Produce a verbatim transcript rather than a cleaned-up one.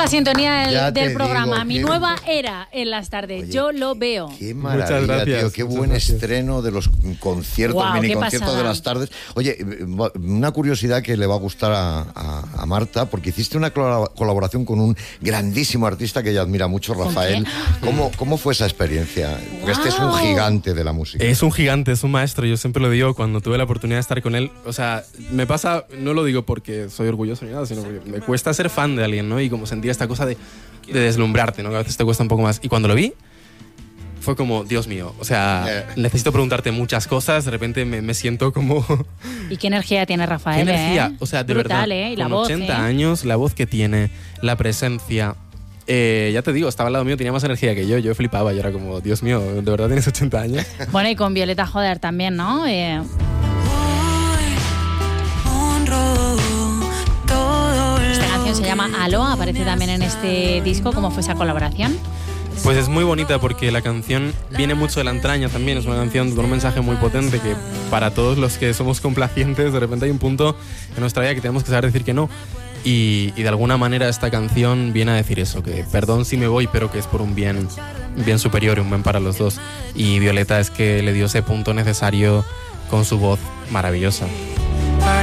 la sintonía Ya del, del te programa. digo, Mi qué- nueva era en las tardes. Oye, Yo lo veo. Qué maravilla, Muchas gracias, tío. Qué muchas buen gracias. estreno de los conciertos, Guau, mini qué conciertos pasada. de las tardes. Oye, una curiosidad que le va a gustar a, a- a Marta, porque hiciste una colab- colaboración con un grandísimo artista que ella admira mucho, ¿Con Rafael. quién? ¿Cómo, ¿Cómo fue esa experiencia? Porque este es un Guau. gigante de la música. Es un gigante, es un maestro, yo siempre lo digo cuando tuve la oportunidad de estar con él. O sea, me pasa, no lo digo porque soy orgulloso ni nada, sino porque me cuesta ser fan de alguien, ¿no? Y como sentía esta cosa de, de deslumbrarte, ¿no? Que a veces te cuesta un poco más. Y cuando lo vi, fue como, Dios mío, o sea, Eh. necesito preguntarte muchas cosas, de repente me, me siento como... ¿Y qué energía tiene ¿Qué Rafael? energía? ¿eh? O sea, de Brutal, verdad, ¿eh? Y la con voz, ochenta ¿eh? años, la voz que tiene, la presencia... Eh, ya te digo, estaba al lado mío, tenía más energía que yo, yo flipaba, yo era como, Dios mío, ¿de verdad tienes ochenta años? Bueno, y con Violeta Joder también, ¿no? Eh, esta canción se llama Aló, aparece también en este disco. ¿Cómo fue esa colaboración? Pues es muy bonita porque la canción viene mucho de la entraña también, es una canción con un mensaje muy potente que para todos los que somos complacientes de repente hay un punto en nuestra vida que tenemos que saber decir que no. Y, y de alguna manera esta canción viene a decir eso, que perdón si me voy, pero que es por un bien, un bien superior y un bien para los dos. Y Violeta es que le dio ese punto necesario con su voz maravillosa.